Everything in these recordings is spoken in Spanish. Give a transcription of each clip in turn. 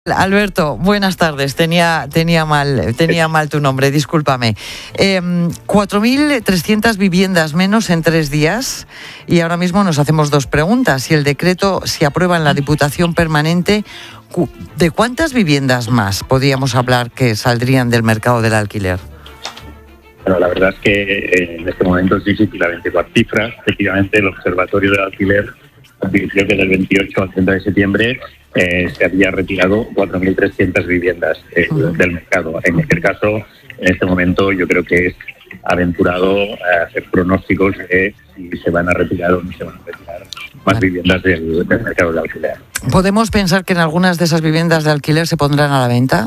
Alberto, buenas tardes. Tenía mal tu nombre, discúlpame. 4.300 viviendas menos en 3 días y ahora mismo nos hacemos 2 preguntas. Si el decreto se aprueba en la Diputación Permanente, ¿de cuántas viviendas más podríamos hablar que saldrían del mercado del alquiler? Bueno, la verdad es que en este momento es difícil aventurar cifras. Efectivamente, el Observatorio del Alquiler advirtió que del 28 al 30 de septiembre se había retirado 4.300 viviendas del mercado. En cualquier caso, en este momento yo creo que es aventurado hacer pronósticos de si se van a retirar o no se van a retirar más viviendas del mercado de alquiler. ¿Podemos pensar que en algunas de esas viviendas de alquiler se pondrán a la venta?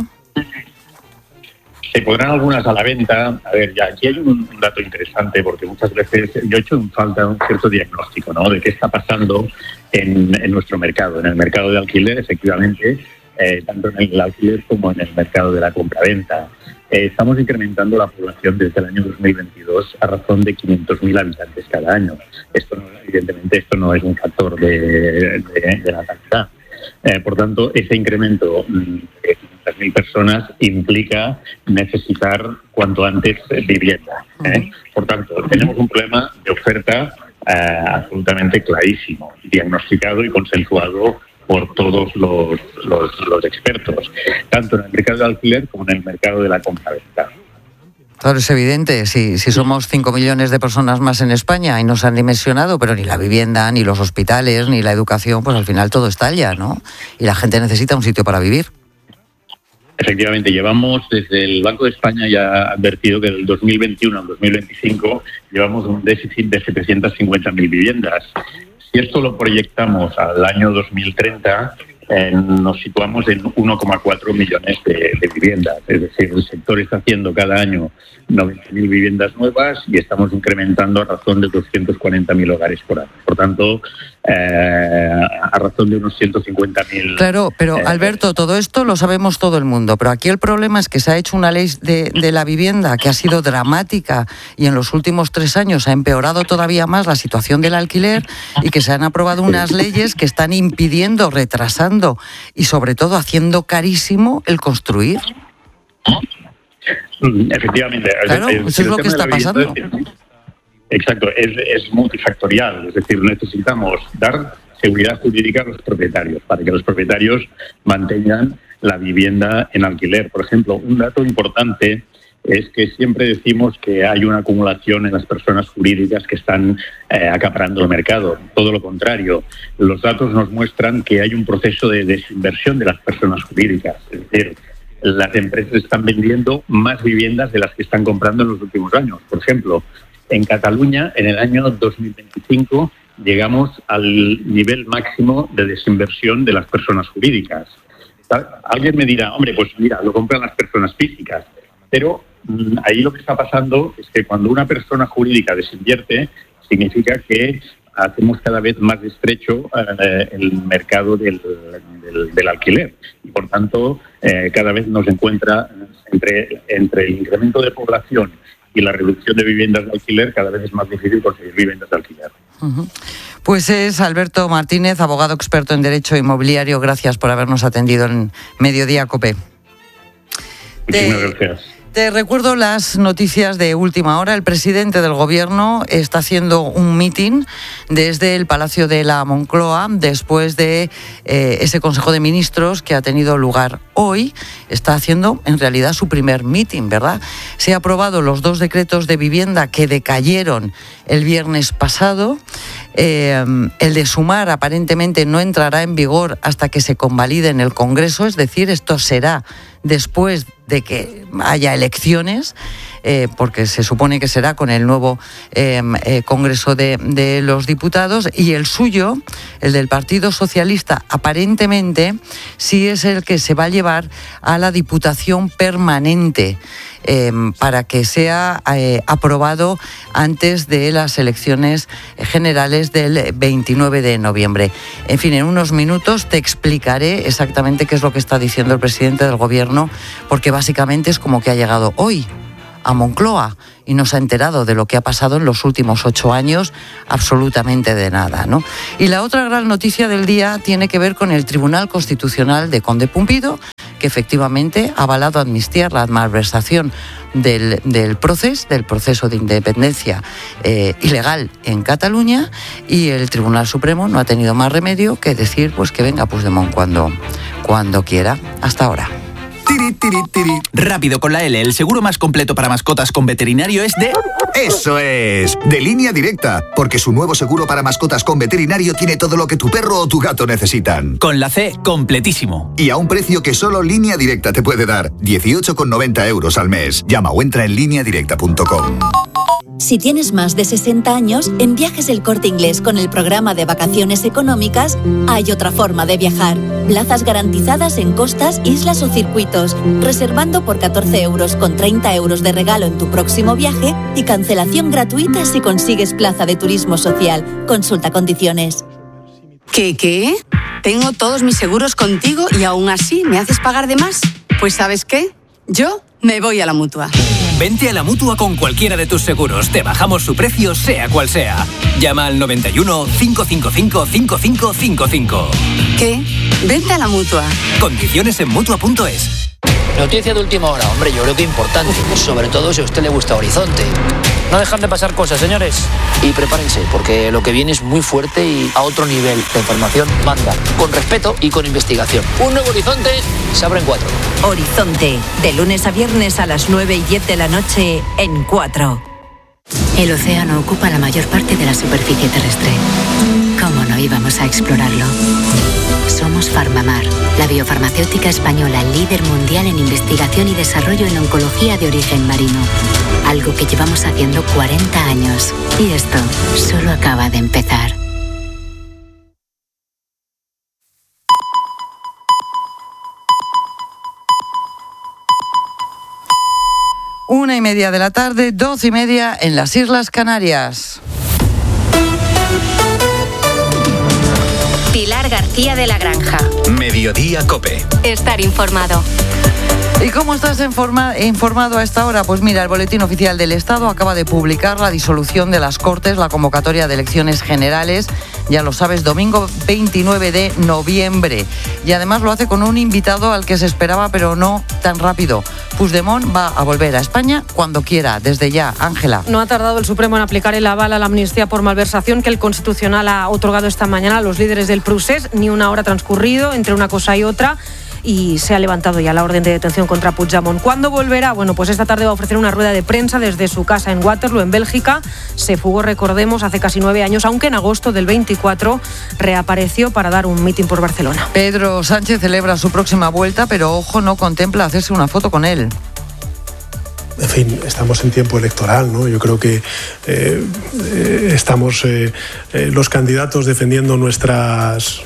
Se pondrán algunas a la venta. A ver, ya aquí hay un dato interesante, porque muchas veces yo he hecho en falta un cierto diagnóstico, ¿no?, de qué está pasando en nuestro mercado. En el mercado de alquiler, efectivamente, tanto en el alquiler como en el mercado de la compraventa. Estamos incrementando la población desde el año 2022 a razón de 500.000 habitantes cada año. Evidentemente, esto no es un factor de natalidad. Por tanto, ese incremento de 500.000 personas implica necesitar cuanto antes vivienda. Por tanto, tenemos un problema de oferta absolutamente clarísimo, diagnosticado y consensuado por todos los expertos, tanto en el mercado de alquiler como en el mercado de la compraventa. Claro, es evidente, si somos 5 millones de personas más en España y no se han dimensionado, pero ni la vivienda, ni los hospitales, ni la educación, pues al final todo estalla, ¿no? Y la gente necesita un sitio para vivir. Efectivamente, llevamos, desde el Banco de España ya ha advertido que del 2021 al 2025 llevamos un déficit de 750.000 viviendas. Si esto lo proyectamos al año 2030, nos situamos en 1,4 millones de viviendas. Es decir, el sector está haciendo cada año 90.000 viviendas nuevas y estamos incrementando a razón de 240.000 hogares por año. Por tanto, a razón de unos 150.000... Claro, pero Alberto, todo esto lo sabemos todo el mundo, pero aquí el problema es que se ha hecho una ley de la vivienda que ha sido dramática y en los últimos 3 años ha empeorado todavía más la situación del alquiler y que se han aprobado unas leyes que están impidiendo, retrasando y sobre todo haciendo carísimo el construir. Efectivamente. Claro, eso es lo que está pasando. Exacto, es multifactorial, es decir, necesitamos dar seguridad jurídica a los propietarios para que los propietarios mantengan la vivienda en alquiler. Por ejemplo, un dato importante es que siempre decimos que hay una acumulación en las personas jurídicas que están acaparando el mercado. Todo lo contrario, los datos nos muestran que hay un proceso de desinversión de las personas jurídicas. Es decir, las empresas están vendiendo más viviendas de las que están comprando en los últimos años. Por ejemplo, en Cataluña, en el año 2025, llegamos al nivel máximo de desinversión de las personas jurídicas. Alguien me dirá, hombre, pues mira, lo compran las personas físicas. Pero ahí lo que está pasando es que cuando una persona jurídica desinvierte, significa que hacemos cada vez más estrecho el mercado del alquiler. Y por tanto, cada vez nos encuentra entre el incremento de población y la reducción de viviendas de alquiler, cada vez es más difícil conseguir viviendas de alquiler. Pues es Alberto Martínez, abogado experto en Derecho Inmobiliario. Gracias por habernos atendido en Mediodía COPE. Muchísimas gracias. Te recuerdo las noticias de última hora. El presidente del Gobierno está haciendo un mitin desde el Palacio de la Moncloa después de ese Consejo de Ministros que ha tenido lugar hoy. Está haciendo en realidad su primer mitin, ¿verdad? Se han aprobado los 2 decretos de vivienda que decayeron el viernes pasado. El de Sumar aparentemente no entrará en vigor hasta que se convalide en el Congreso, es decir, esto será después de que haya elecciones, porque se supone que será con el nuevo Congreso de los Diputados, y el suyo, el del Partido Socialista, aparentemente sí es el que se va a llevar a la Diputación Permanente, para que sea aprobado antes de las elecciones generales del 29 de noviembre. En fin, en unos minutos te explicaré exactamente qué es lo que está diciendo el presidente del Gobierno, porque básicamente es como que ha llegado hoy a Moncloa y no se ha enterado de lo que ha pasado en los últimos 8 años, absolutamente de nada, ¿no? Y la otra gran noticia del día tiene que ver con el Tribunal Constitucional de Conde Pumpido, que efectivamente ha avalado amnistiar la malversación del proceso de independencia ilegal en Cataluña, y el Tribunal Supremo no ha tenido más remedio que decir pues que venga Puigdemont cuando quiera. Hasta ahora. Tiri, tiri, tiri. Rápido con la L, el seguro más completo para mascotas con veterinario es de... ¡Eso es! De Línea Directa, porque su nuevo seguro para mascotas con veterinario tiene todo lo que tu perro o tu gato necesitan. Con la C, completísimo. Y a un precio que solo Línea Directa te puede dar, 18,90 € al mes. Llama o entra en lineadirecta.com. Si tienes más de 60 años, en Viajes El Corte Inglés con el programa de vacaciones económicas hay otra forma de viajar. Plazas garantizadas en costas, islas o circuitos, reservando por 14 € con 30 € de regalo en tu próximo viaje y cancelación gratuita si consigues plaza de turismo social. Consulta condiciones. ¿Qué? Tengo todos mis seguros contigo y aún así me haces pagar de más. Pues ¿sabes qué? Yo me voy a la Mutua. Vente a la Mutua con cualquiera de tus seguros. Te bajamos su precio, sea cual sea. Llama al 91 555 5555. ¿Qué? Vente a la Mutua. Condiciones en Mutua.es. Noticia de última hora, hombre, yo creo que importante, sobre todo si a usted le gusta Horizonte. No dejan de pasar cosas, señores. Y prepárense, porque lo que viene es muy fuerte y a otro nivel. La información manda, con respeto y con investigación. Un nuevo Horizonte se abre en 4. Horizonte, de lunes a viernes a las 9:10 de la noche en 4. El océano ocupa la mayor parte de la superficie terrestre. ¿Cómo no íbamos a explorarlo? Somos Farmamar, la biofarmacéutica española líder mundial en investigación y desarrollo en oncología de origen marino. Algo que llevamos haciendo 40 años. Y esto solo acaba de empezar. Una y media de la tarde, 12:30 en las Islas Canarias. Pilar García de la Granja. Mediodía COPE. Estar informado. ¿Y cómo estás informado a esta hora? Pues mira, el Boletín Oficial del Estado acaba de publicar la disolución de las Cortes, la convocatoria de elecciones generales, ya lo sabes, domingo 29 de noviembre. Y además lo hace con un invitado al que se esperaba, pero no tan rápido. Puigdemont va a volver a España cuando quiera, desde ya. Ángela. No ha tardado el Supremo en aplicar el aval a la amnistía por malversación que el Constitucional ha otorgado esta mañana a los líderes del Procés. Ni una hora transcurrido entre una cosa y otra, y se ha levantado ya la orden de detención contra Puigdemont. ¿Cuándo volverá? Bueno, pues esta tarde va a ofrecer una rueda de prensa desde su casa en Waterloo, en Bélgica. Se fugó, recordemos, hace casi 9 años, aunque en agosto del 24 reapareció para dar un mitin por Barcelona. Pedro Sánchez celebra su próxima vuelta, pero ojo, no contempla hacerse una foto con él. En fin, estamos en tiempo electoral, ¿no? Yo creo que estamos los candidatos defendiendo nuestras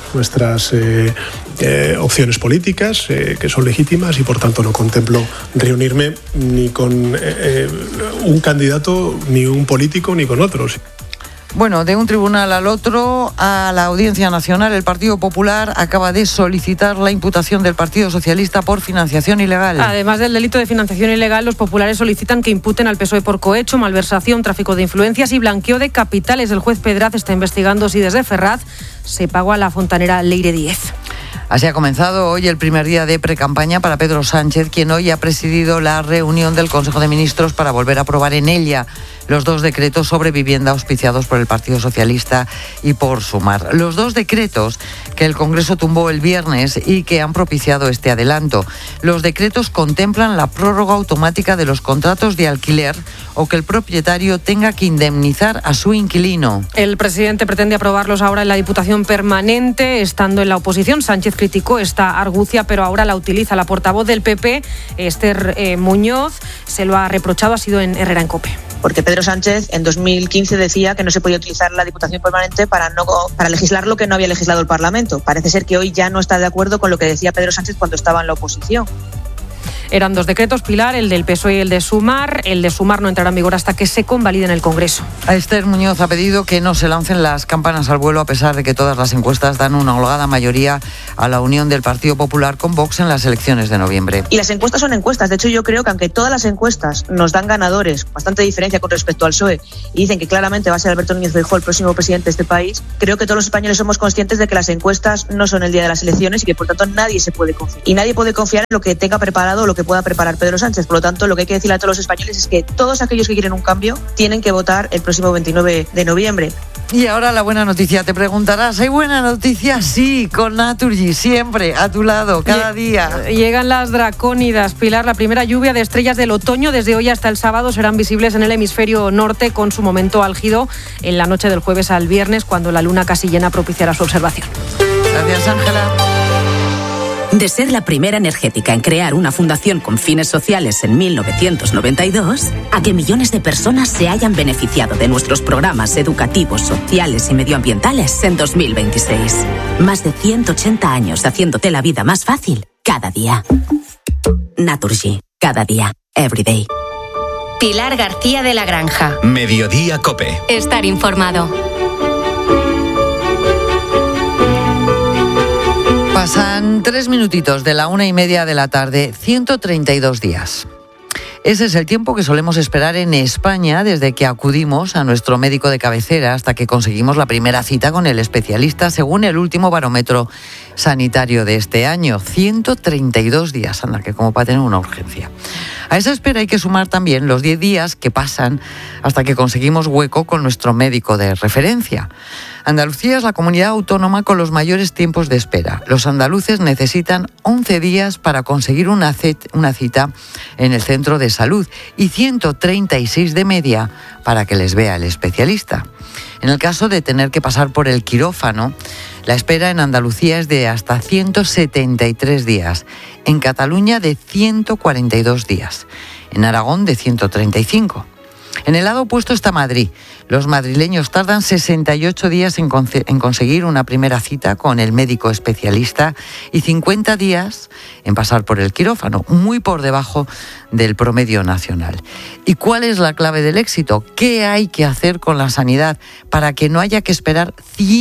opciones políticas, que son legítimas, y por tanto no contemplo reunirme ni con un candidato, ni un político, ni con otros. Bueno, de un tribunal al otro, a la Audiencia Nacional, el Partido Popular acaba de solicitar la imputación del Partido Socialista por financiación ilegal. Además del delito de financiación ilegal, los populares solicitan que imputen al PSOE por cohecho, malversación, tráfico de influencias y blanqueo de capitales. El juez Pedraz está investigando si desde Ferraz se pagó a la fontanera Leire Díez. Así ha comenzado hoy el primer día de precampaña para Pedro Sánchez, quien hoy ha presidido la reunión del Consejo de Ministros para volver a aprobar en ella los 2 decretos sobre vivienda auspiciados por el Partido Socialista y por Sumar. Los 2 decretos que el Congreso tumbó el viernes y que han propiciado este adelanto. Los decretos contemplan la prórroga automática de los contratos de alquiler o que el propietario tenga que indemnizar a su inquilino. El presidente pretende aprobarlos ahora en la Diputación Permanente, estando en la oposición. Sánchez criticó esta argucia, pero ahora la utiliza. La portavoz del PP, Esther Muñoz, se lo ha reprochado, ha sido en Herrera en COPE. Porque Pedro Sánchez en 2015 decía que no se podía utilizar la Diputación Permanente para legislar lo que no había legislado el Parlamento. Parece ser que hoy ya no está de acuerdo con lo que decía Pedro Sánchez cuando estaba en la oposición. Eran 2 decretos, Pilar, el del PSOE y el de Sumar. El de Sumar no entrará en vigor hasta que se convalide en el Congreso. Esther Muñoz ha pedido que no se lancen las campanas al vuelo a pesar de que todas las encuestas dan una holgada mayoría a la unión del Partido Popular con Vox en las elecciones de noviembre. Y las encuestas son encuestas. De hecho, yo creo que aunque todas las encuestas nos dan ganadores, bastante diferencia con respecto al PSOE, y dicen que claramente va a ser Alberto Núñez Feijóo el próximo presidente de este país, creo que todos los españoles somos conscientes de que las encuestas no son el día de las elecciones y que por tanto nadie se puede confiar. Y nadie puede confiar en lo que tenga preparado o lo que pueda preparar Pedro Sánchez. Por lo tanto, lo que hay que decirle a todos los españoles es que todos aquellos que quieren un cambio tienen que votar el próximo 29 de noviembre. Y ahora la buena noticia. Te preguntarás, ¿hay buena noticia? Sí, con Naturgy, siempre a tu lado, cada día. Llegan las dracónidas, Pilar. La primera lluvia de estrellas del otoño desde hoy hasta el sábado serán visibles en el hemisferio norte, con su momento álgido en la noche del jueves al viernes, cuando la luna casi llena propiciará su observación. Gracias, Ángela. De ser la primera energética en crear una fundación con fines sociales en 1992, a que millones de personas se hayan beneficiado de nuestros programas educativos, sociales y medioambientales en 2026. Más de 180 años haciéndote la vida más fácil cada día. Naturgy, cada día, every day. Pilar García de la Granja. Mediodía COPE. Estar informado. Pasan 3 minutitos de la 1:30 de la tarde, 132 días. Ese es el tiempo que solemos esperar en España desde que acudimos a nuestro médico de cabecera hasta que conseguimos la primera cita con el especialista, según el último barómetro sanitario de este año. 132 días, anda, que como para tener una urgencia. A esa espera hay que sumar también los 10 días que pasan hasta que conseguimos hueco con nuestro médico de referencia. Andalucía es la comunidad autónoma con los mayores tiempos de espera. Los andaluces necesitan 11 días para conseguir una cita en el centro de salud y 136 de media para que les vea el especialista. En el caso de tener que pasar por el quirófano, la espera en Andalucía es de hasta 173 días, en Cataluña de 142 días, en Aragón de 135. En el lado opuesto está Madrid. Los madrileños tardan 68 días en conseguir una primera cita con el médico especialista y 50 días en pasar por el quirófano, muy por debajo del promedio nacional. ¿Y cuál es la clave del éxito? ¿Qué hay que hacer con la sanidad para que no haya que esperar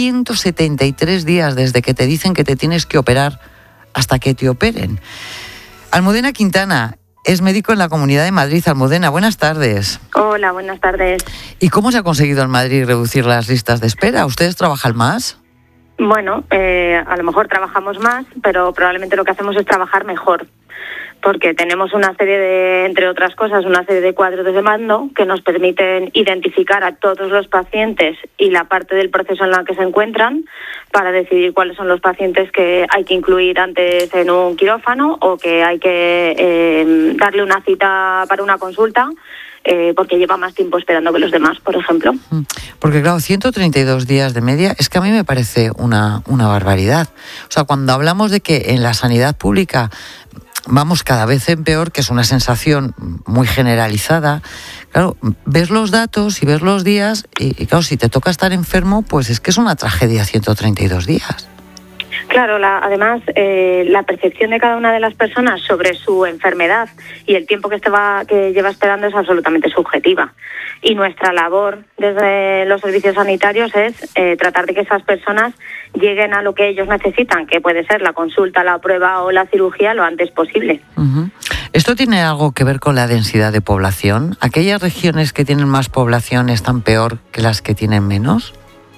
173 días desde que te dicen que te tienes que operar hasta que te operen? Almudena Quintana es médico en la Comunidad de Madrid. Almudena, buenas tardes. Hola, buenas tardes. ¿Y cómo se ha conseguido en Madrid reducir las listas de espera? ¿Ustedes trabajan más? Bueno, a lo mejor trabajamos más, pero probablemente lo que hacemos es trabajar mejor, porque tenemos una serie de, entre otras cosas, una serie de cuadros de mando que nos permiten identificar a todos los pacientes y la parte del proceso en la que se encuentran para decidir cuáles son los pacientes que hay que incluir antes en un quirófano o que hay que darle una cita para una consulta porque lleva más tiempo esperando que los demás, por ejemplo. Porque claro, 132 días de media es que a mí me parece una barbaridad. O sea, cuando hablamos de que en la sanidad pública vamos cada vez en peor, que es una sensación muy generalizada, claro, ves los datos y ves los días y claro, si te toca estar enfermo, pues es que es una tragedia 132 días. Claro, además la percepción de cada una de las personas sobre su enfermedad y el tiempo que lleva esperando es absolutamente subjetiva. Y nuestra labor desde los servicios sanitarios es tratar de que esas personas lleguen a lo que ellos necesitan, que puede ser la consulta, la prueba o la cirugía lo antes posible. Uh-huh. ¿Esto tiene algo que ver con la densidad de población? ¿Aquellas regiones que tienen más población están peor que las que tienen menos?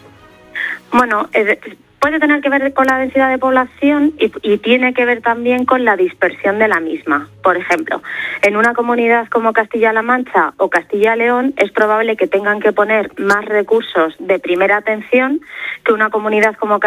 Bueno, puede tener que ver con la densidad de población y tiene que ver también con la dispersión de la misma. Por ejemplo, en una comunidad como Castilla-La Mancha o Castilla-León es probable que tengan que poner más recursos de primera atención que una comunidad como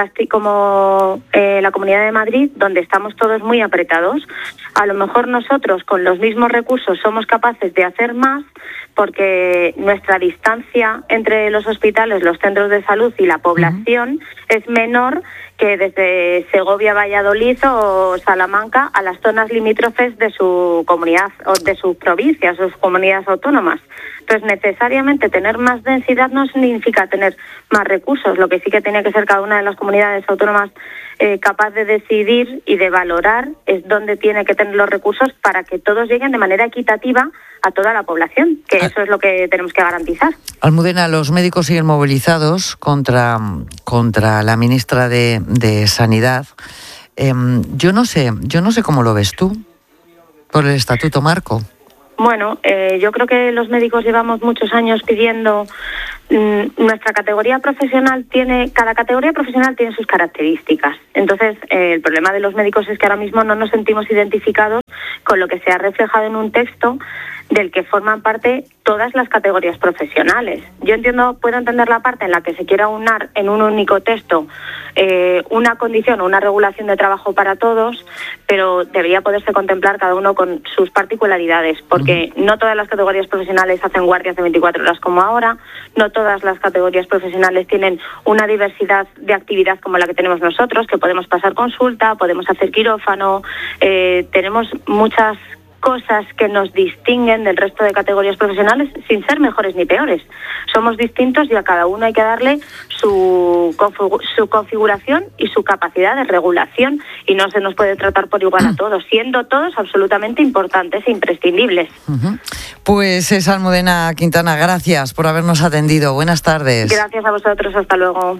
la Comunidad de Madrid, donde estamos todos muy apretados. A lo mejor nosotros con los mismos recursos somos capaces de hacer más porque nuestra distancia entre los hospitales, los centros de salud y la población es menor que desde Segovia, Valladolid o Salamanca a las zonas limítrofes de su comunidad o de sus provincias, sus comunidades autónomas. Entonces, necesariamente tener más densidad no significa tener más recursos. Lo que sí que tiene que ser cada una de las comunidades autónomas capaz de decidir y de valorar es dónde tiene que tener los recursos para que todos lleguen de manera equitativa a toda la población, que eso es lo que tenemos que garantizar. Almudena, los médicos siguen movilizados contra la ministra de Sanidad. Yo no sé cómo lo ves tú por el Estatuto Marco. Bueno, yo creo que los médicos llevamos muchos años pidiendo. Nuestra categoría profesional cada categoría profesional tiene sus características. Entonces, el problema de los médicos es que ahora mismo no nos sentimos identificados con lo que se ha reflejado en un texto del que forman parte todas las categorías profesionales. Yo puedo entender la parte en la que se quiera unar en un único texto una condición o una regulación de trabajo para todos, pero debería poderse contemplar cada uno con sus particularidades, porque no todas las categorías profesionales hacen guardias de 24 horas como ahora, no todas las categorías profesionales tienen una diversidad de actividad como la que tenemos nosotros, que podemos pasar consulta, podemos hacer quirófano, tenemos muchas cosas que nos distinguen del resto de categorías profesionales sin ser mejores ni peores. Somos distintos y a cada uno hay que darle su configuración y su capacidad de regulación, y no se nos puede tratar por igual a todos, siendo todos absolutamente importantes e imprescindibles. Pues es Almudena Quintana, gracias por habernos atendido. Buenas tardes. Gracias a vosotros, hasta luego.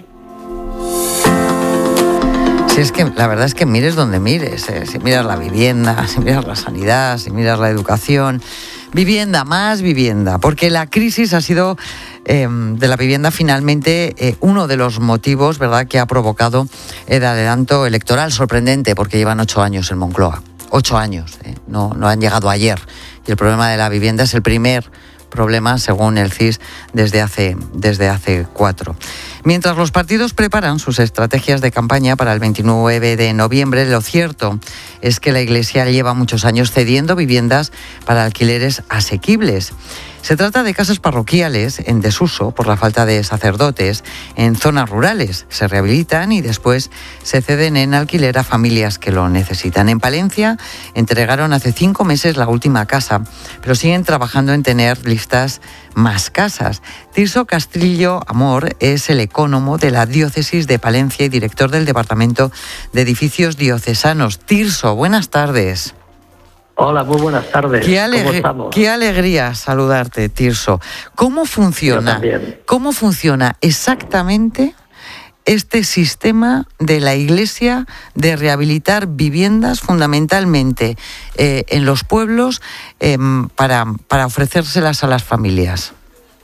Si es que la verdad es que mires donde mires, si miras la vivienda, si miras la sanidad, si miras la educación, vivienda, más vivienda, porque la crisis ha sido de la vivienda finalmente uno de los motivos, ¿verdad?, que ha provocado el adelanto electoral sorprendente, porque llevan 8 años en Moncloa, 8 años, no han llegado ayer, y el problema de la vivienda es el primer problema, según el CIS, desde hace 4. Mientras los partidos preparan sus estrategias de campaña para el 29 de noviembre, lo cierto es que la Iglesia lleva muchos años cediendo viviendas para alquileres asequibles. Se trata de casas parroquiales en desuso por la falta de sacerdotes en zonas rurales. Se rehabilitan y después se ceden en alquiler a familias que lo necesitan. En Palencia entregaron hace 5 meses la última casa, pero siguen trabajando en tener listas más casas. Tirso Castrillo Amor es el ecónomo de la Diócesis de Palencia y director del Departamento de Edificios Diocesanos. Tirso, buenas tardes. Hola, muy buenas tardes. ¿Cómo estamos? Qué alegría saludarte, Tirso. ¿Cómo funciona exactamente este sistema de la Iglesia de rehabilitar viviendas fundamentalmente en los pueblos para ofrecérselas a las familias?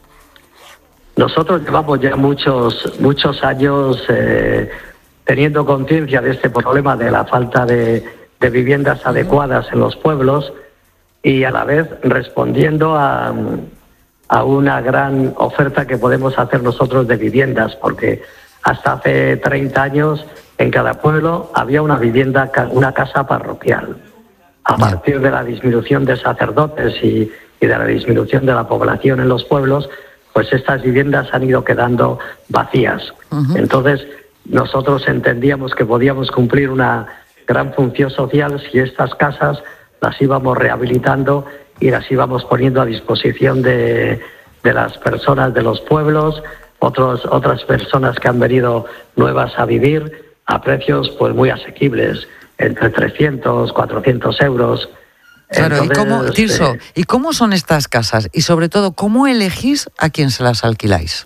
Nosotros llevamos ya muchos años teniendo conciencia de este problema de la falta de viviendas adecuadas en los pueblos, y a la vez respondiendo a una gran oferta que podemos hacer nosotros de viviendas, porque hasta hace 30 años en cada pueblo había una casa parroquial. A partir de la disminución de sacerdotes y de la disminución de la población en los pueblos, pues estas viviendas han ido quedando vacías. Entonces nosotros entendíamos que podíamos cumplir una gran función social si estas casas las íbamos rehabilitando y las íbamos poniendo a disposición de las personas de los pueblos, otras personas que han venido nuevas a vivir a precios pues muy asequibles, entre 300, 400 euros. Claro. Entonces, Tirso, ¿y cómo son estas casas? Y sobre todo, ¿cómo elegís a quién se las alquiláis?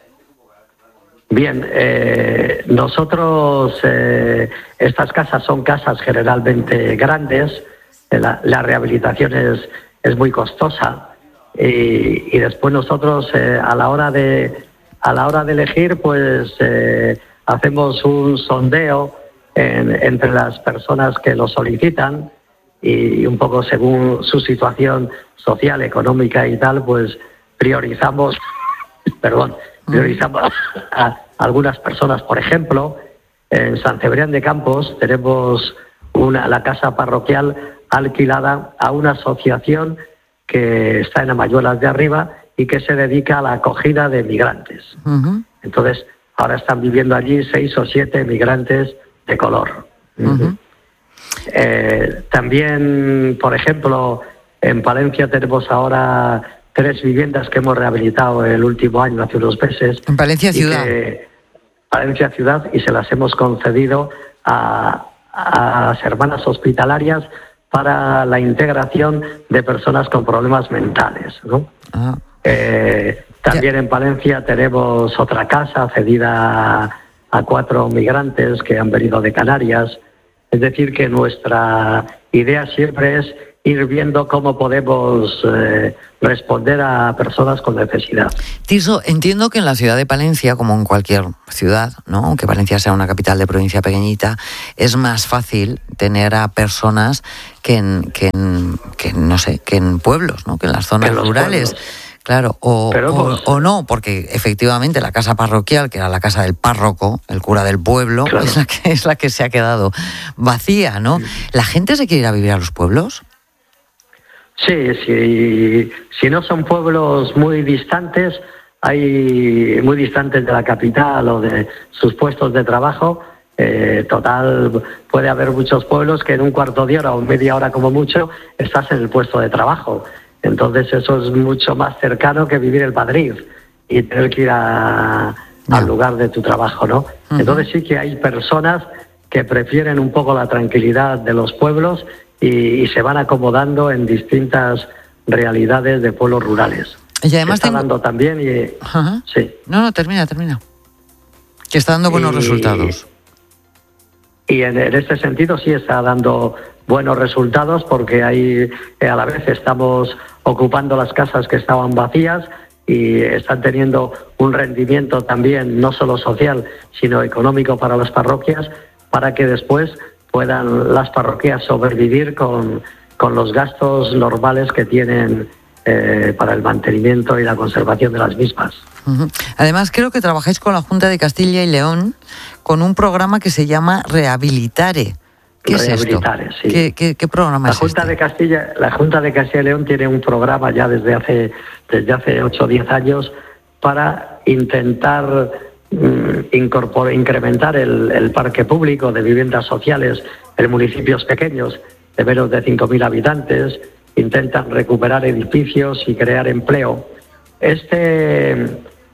Bien, nosotros, estas casas son casas generalmente grandes, la rehabilitación es muy costosa, y después nosotros a la hora de elegir, pues hacemos un sondeo entre las personas que lo solicitan, y un poco según su situación social, económica y tal, pues priorizamos a algunas personas. Por ejemplo, en San Cebrián de Campos tenemos la casa parroquial alquilada a una asociación que está en Amayuelas de Arriba y que se dedica a la acogida de migrantes. Entonces, ahora están viviendo allí 6 o 7 migrantes de color. También, por ejemplo, en Palencia tenemos ahora 3 viviendas que hemos rehabilitado el último año, hace unos meses. En Palencia Ciudad. Palencia Ciudad, y se las hemos concedido a las hermanas hospitalarias para la integración de personas con problemas mentales, ¿no? También en Palencia tenemos otra casa cedida a 4 migrantes que han venido de Canarias. Es decir, que nuestra idea siempre es ir viendo cómo podemos responder a personas con necesidad. Tirso, entiendo que en la ciudad de Palencia, como en cualquier ciudad, ¿no?, aunque Palencia sea una capital de provincia pequeñita, es más fácil tener a personas que en pueblos, ¿no?, que en las zonas rurales. Pueblos. Claro, o no, porque efectivamente la casa parroquial, que era la casa del párroco, el cura del pueblo, claro, es la que se ha quedado vacía, ¿no? ¿La gente se quiere ir a vivir a los pueblos? Sí, si no son pueblos muy distantes de la capital o de sus puestos de trabajo, total, puede haber muchos pueblos que en un cuarto de hora o media hora como mucho estás en el puesto de trabajo. Entonces eso es mucho más cercano que vivir en Madrid y tener que ir al lugar de tu trabajo, ¿no? Uh-huh. Entonces sí que hay personas que prefieren un poco la tranquilidad de los pueblos y se van acomodando en distintas realidades de pueblos rurales. Y además está dando también sí. No, termina. Que está dando buenos resultados. Y en este sentido sí está dando buenos resultados, porque ahí a la vez estamos ocupando las casas que estaban vacías y están teniendo un rendimiento también no solo social sino económico para las parroquias, para que después puedan las parroquias sobrevivir con los gastos normales que tienen para el mantenimiento y la conservación de las mismas. Uh-huh. Además, creo que trabajáis con la Junta de Castilla y León con un programa que se llama Rehabilitare. ¿Qué es esto? Sí. ¿Qué programa es este? La Junta de Castilla y León tiene un programa ya desde hace 8 o 10 años para intentar incrementar el parque público de viviendas sociales en municipios pequeños de menos de 5.000 habitantes. Intentan recuperar edificios y crear empleo. Este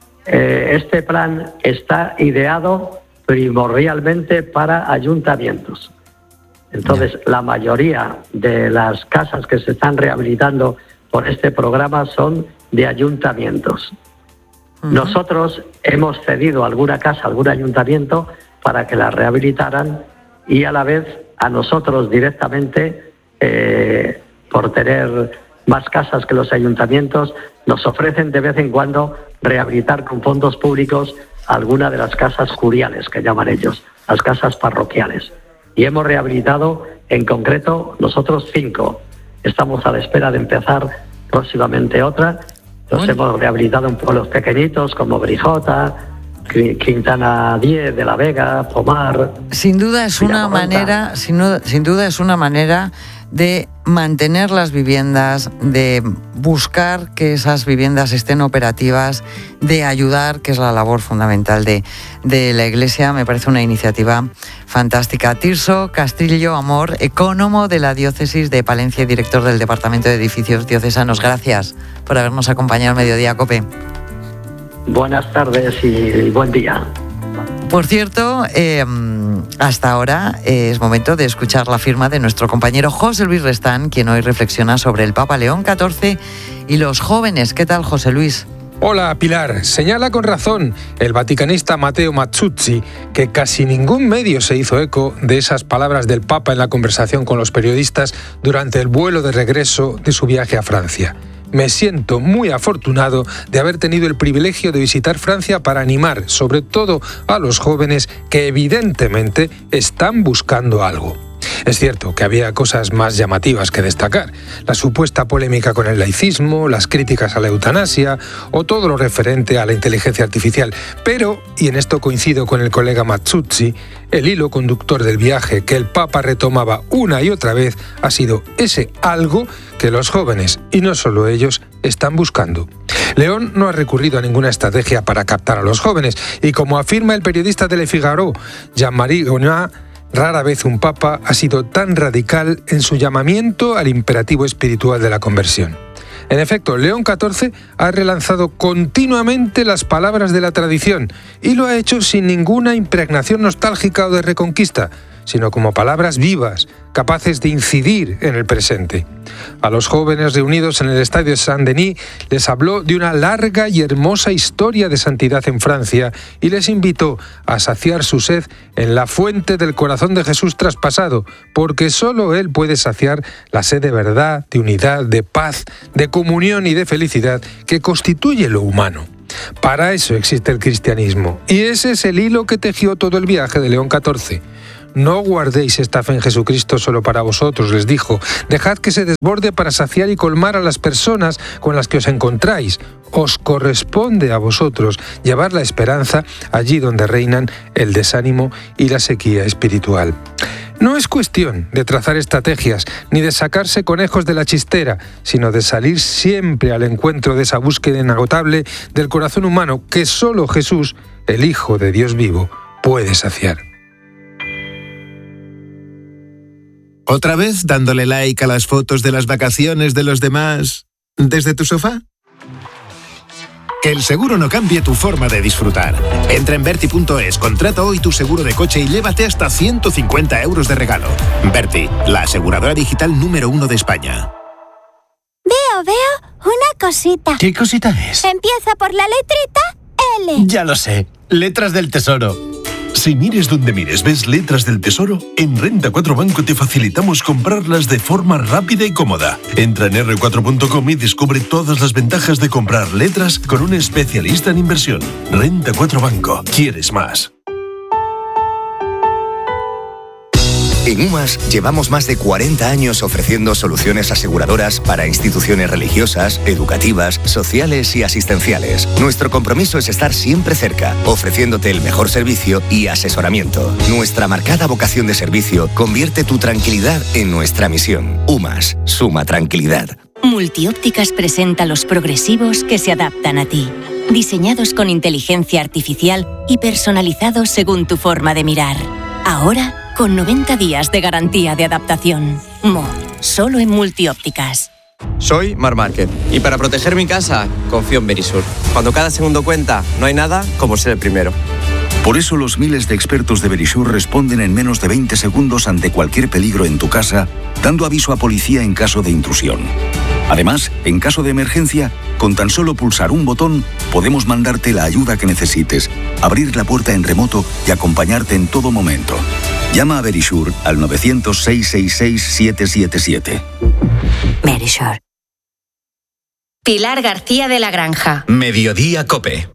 plan está ideado primordialmente para ayuntamientos. Entonces, la mayoría de las casas que se están rehabilitando por este programa son de ayuntamientos. Uh-huh. Nosotros hemos cedido alguna casa a algún ayuntamiento para que la rehabilitaran y a la vez a nosotros directamente, por tener más casas que los ayuntamientos, nos ofrecen de vez en cuando rehabilitar con fondos públicos alguna de las casas curiales, que llaman ellos, las casas parroquiales. Y hemos rehabilitado, en concreto, nosotros 5. Estamos a la espera de empezar próximamente otra. Nos hemos rehabilitado en pueblos pequeñitos como Brijota, Quintana 10 de la Vega, Pomar. Sin duda es una manera, sin duda es una manera de mantener las viviendas, de buscar que esas viviendas estén operativas, de ayudar, que es la labor fundamental de la Iglesia. Me parece una iniciativa fantástica. Tirso Castillo Amor, ecónomo de la Diócesis de Palencia y director del Departamento de Edificios Diocesanos. Gracias por habernos acompañado en Mediodía COPE. Buenas tardes y buen día. Por cierto, hasta ahora es momento de escuchar la firma de nuestro compañero José Luis Restán, quien hoy reflexiona sobre el Papa León XIV y los jóvenes. ¿Qué tal, José Luis? Hola, Pilar. Señala con razón el vaticanista Matteo Mazzuzzi que casi ningún medio se hizo eco de esas palabras del Papa en la conversación con los periodistas durante el vuelo de regreso de su viaje a Francia. Me siento muy afortunado de haber tenido el privilegio de visitar Francia para animar, sobre todo a los jóvenes que evidentemente están buscando algo. Es cierto que había cosas más llamativas que destacar, la supuesta polémica con el laicismo, las críticas a la eutanasia o todo lo referente a la inteligencia artificial, pero, y en esto coincido con el colega Mazzuzzi, el hilo conductor del viaje que el Papa retomaba una y otra vez ha sido ese algo que los jóvenes, y no solo ellos, están buscando. León no ha recurrido a ninguna estrategia para captar a los jóvenes, y como afirma el periodista de Le Figaro, Jean-Marie Gonat, rara vez un papa ha sido tan radical en su llamamiento al imperativo espiritual de la conversión. En efecto, León XIV ha relanzado continuamente las palabras de la tradición y lo ha hecho sin ninguna impregnación nostálgica o de reconquista. sino como palabras vivas, capaces de incidir en el presente. A los jóvenes reunidos en el estadio Saint-Denis les habló de una larga y hermosa historia de santidad en Francia y les invitó a saciar su sed en la fuente del corazón de Jesús traspasado, porque solo Él puede saciar la sed de verdad, de unidad, de paz, de comunión y de felicidad que constituye lo humano. Para eso existe el cristianismo, y ese es el hilo que tejió todo el viaje de León XIV. No guardéis esta fe en Jesucristo solo para vosotros, les dijo. Dejad que se desborde para saciar y colmar a las personas con las que os encontráis. Os corresponde a vosotros llevar la esperanza allí donde reinan el desánimo y la sequía espiritual. No es cuestión de trazar estrategias ni de sacarse conejos de la chistera, sino de salir siempre al encuentro de esa búsqueda inagotable del corazón humano que solo Jesús, el Hijo de Dios vivo, puede saciar. ¿Otra vez dándole like a las fotos de las vacaciones de los demás desde tu sofá? Que el seguro no cambie tu forma de disfrutar. Entra en Verti.es, contrata hoy tu seguro de coche y llévate hasta 150 euros de regalo. Verti, la aseguradora digital número 1 de España. Veo una cosita. ¿Qué cosita es? Empieza por la letrita L. Ya lo sé, letras del tesoro. Si mires donde mires, ves letras del tesoro, en Renta 4 Banco te facilitamos comprarlas de forma rápida y cómoda. Entra en r4.com y descubre todas las ventajas de comprar letras con un especialista en inversión. Renta 4 Banco. ¿Quieres más? En UMAS llevamos más de 40 años ofreciendo soluciones aseguradoras para instituciones religiosas, educativas, sociales y asistenciales. Nuestro compromiso es estar siempre cerca, ofreciéndote el mejor servicio y asesoramiento. Nuestra marcada vocación de servicio convierte tu tranquilidad en nuestra misión. UMAS, suma tranquilidad. Multiópticas presenta los progresivos que se adaptan a ti. Diseñados con inteligencia artificial y personalizados según tu forma de mirar. Ahora, con 90 días de garantía de adaptación. Solo en Multiópticas. Soy Mar Márquez y para proteger mi casa confío en Verisur. Cuando cada segundo cuenta, no hay nada como ser el primero. Por eso los miles de expertos de Verisur responden en menos de 20 segundos ante cualquier peligro en tu casa, dando aviso a policía en caso de intrusión. Además, en caso de emergencia, con tan solo pulsar un botón, podemos mandarte la ayuda que necesites, abrir la puerta en remoto y acompañarte en todo momento. Llama a Verisur al 900-666-777. Verisur. Pilar García de la Granja. Mediodía COPE.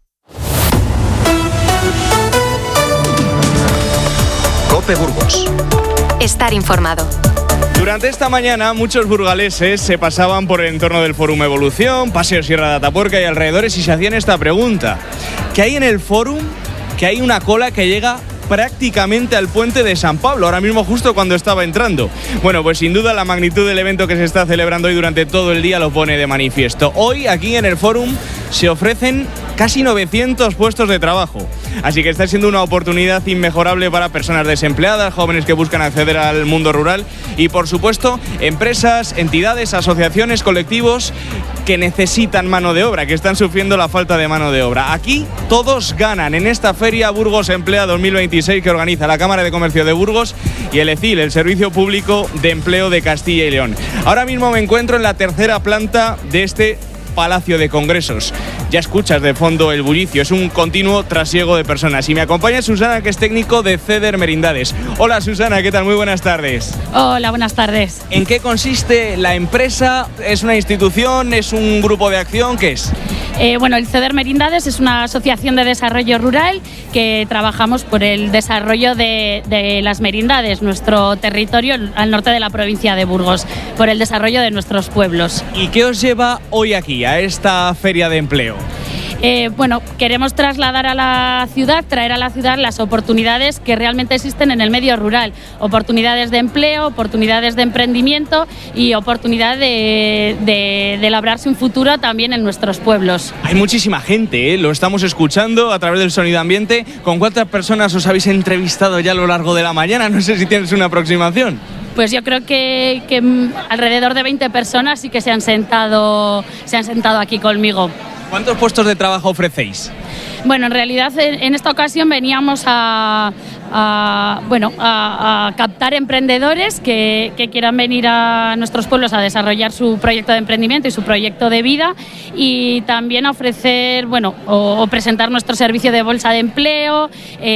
COPE Burgos. Estar informado. Durante esta mañana, muchos burgaleses se pasaban por el entorno del Fórum Evolución, Paseo Sierra de Atapuerca y alrededores y se hacían esta pregunta. ¿Qué hay en el Fórum? Que hay una cola que llega prácticamente al puente de San Pablo, ahora mismo justo cuando estaba entrando. Bueno, pues sin duda la magnitud del evento que se está celebrando hoy durante todo el día lo pone de manifiesto. Hoy, aquí en el Fórum, se ofrecen casi 900 puestos de trabajo. Así que está siendo una oportunidad inmejorable para personas desempleadas, jóvenes que buscan acceder al mundo rural y, por supuesto, empresas, entidades, asociaciones, colectivos que necesitan mano de obra, que están sufriendo la falta de mano de obra. Aquí todos ganan en esta Feria Burgos Emplea 2026 que organiza la Cámara de Comercio de Burgos y el ECIL, el Servicio Público de Empleo de Castilla y León. Ahora mismo me encuentro en la tercera planta de este Palacio de Congresos. Ya escuchas de fondo el bullicio, es un continuo trasiego de personas. Y me acompaña Susana, que es técnico de Ceder Merindades. Hola Susana, ¿qué tal? Muy buenas tardes. Hola, buenas tardes. ¿En qué consiste la empresa? ¿Es una institución? ¿Es un grupo de acción? ¿Qué es? Bueno, el Ceder Merindades es una asociación de desarrollo rural que trabajamos por el desarrollo de las merindades, nuestro territorio al norte de la provincia de Burgos, por el desarrollo de nuestros pueblos. ¿Y qué os lleva hoy aquí, a esta feria de empleo? Bueno, queremos trasladar a la ciudad, traer a la ciudad las oportunidades que realmente existen en el medio rural. Oportunidades de empleo, oportunidades de emprendimiento y oportunidad de labrarse un futuro también en nuestros pueblos. Hay muchísima gente, lo estamos escuchando a través del sonido ambiente. ¿Con cuántas personas os habéis entrevistado ya a lo largo de la mañana? No sé si tienes una aproximación. Pues yo creo que alrededor de 20 personas sí que se han sentado aquí conmigo. ¿Cuántos puestos de trabajo ofrecéis? Bueno, en realidad en esta ocasión veníamos a captar emprendedores que quieran venir a nuestros pueblos a desarrollar su proyecto de emprendimiento y su proyecto de vida, y también a ofrecer, o presentar nuestro servicio de bolsa de empleo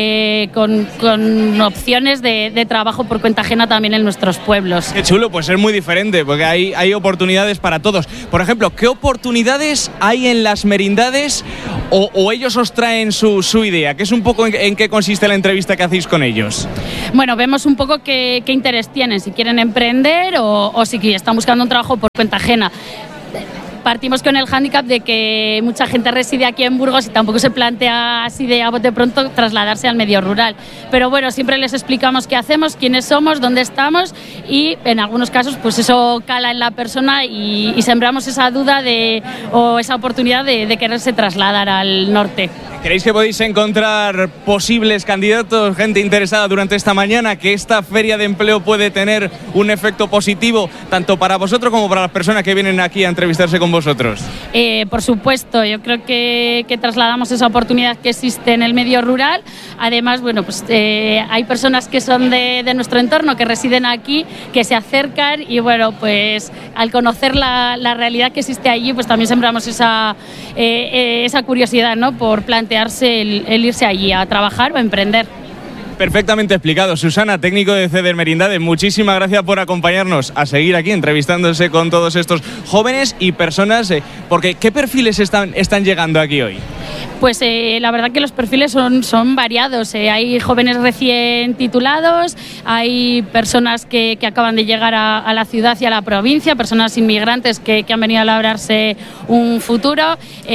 con opciones de trabajo por cuenta ajena también en nuestros pueblos. Qué chulo, pues es muy diferente, porque hay oportunidades para todos. Por ejemplo, ¿qué oportunidades hay en las merindades o ellos os traen su idea? ¿Qué es un poco en qué consiste la entrevista que hacéis con ellos? Bueno, vemos un poco qué interés tienen, si quieren emprender o si están buscando un trabajo por cuenta ajena. Partimos con el hándicap de que mucha gente reside aquí en Burgos y tampoco se plantea así de a bote pronto trasladarse al medio rural. Pero bueno, siempre les explicamos qué hacemos, quiénes somos, dónde estamos, y en algunos casos pues eso cala en la persona y sembramos esa duda o esa oportunidad de quererse trasladar al norte. ¿Creéis que podéis encontrar posibles candidatos, gente interesada durante esta mañana, que esta feria de empleo puede tener un efecto positivo tanto para vosotros como para las personas que vienen aquí a entrevistarse con vosotros? Por supuesto, yo creo que trasladamos esa oportunidad que existe en el medio rural. Además, hay personas que son de nuestro entorno, que residen aquí, que se acercan y pues al conocer la realidad que existe allí, pues también sembramos esa curiosidad, ¿no?, por plantearse el irse allí a trabajar o a emprender. Perfectamente explicado. Susana, técnico de CEDER Merindades, muchísimas gracias por acompañarnos a seguir aquí entrevistándose con todos estos jóvenes y personas, porque ¿qué perfiles están llegando aquí hoy? Pues la verdad que los perfiles son variados. Hay jóvenes recién titulados, hay personas que acaban de llegar a la ciudad y a la provincia, personas inmigrantes que han venido a labrarse un futuro,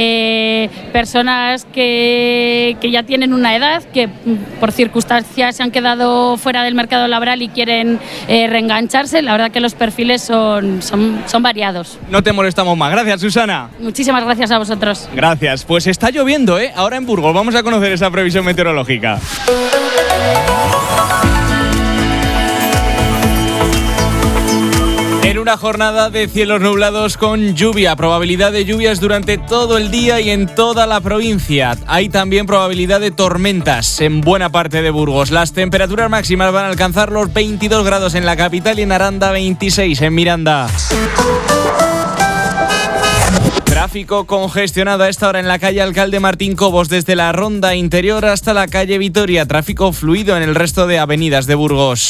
personas que ya tienen una edad, que por circunstancias se han quedado fuera del mercado laboral y quieren reengancharse. La verdad que los perfiles son variados. No te molestamos más. Gracias, Susana. Muchísimas gracias a vosotros. Gracias. Pues está lloviendo, ahora en Burgos. Vamos a conocer esa previsión meteorológica. En una jornada de cielos nublados con lluvia, probabilidad de lluvias durante todo el día y en toda la provincia. Hay también probabilidad de tormentas en buena parte de Burgos. Las temperaturas máximas van a alcanzar los 22 grados en la capital y en Aranda 26 en Miranda. Tráfico congestionado a esta hora en la calle Alcalde Martín Cobos, desde la Ronda Interior hasta la calle Vitoria. Tráfico fluido en el resto de avenidas de Burgos.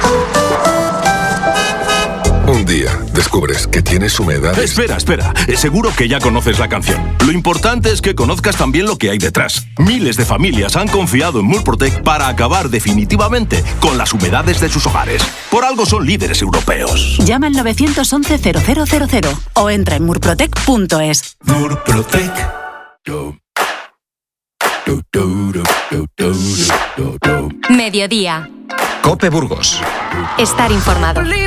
Un día descubres que tienes humedades. Espera. Seguro que ya conoces la canción. Lo importante es que conozcas también lo que hay detrás. Miles de familias han confiado en Murprotec para acabar definitivamente con las humedades de sus hogares. Por algo son líderes europeos. Llama al 911-0000 o entra en murprotec.es. Murprotec. Mediodía. COPE Burgos. Estar informado.